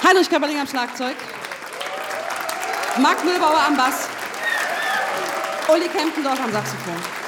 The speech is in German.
Heinrich Köpperling am Schlagzeug, Marc Mühlbauer am Bass, Uli Kempendorf am Saxophon.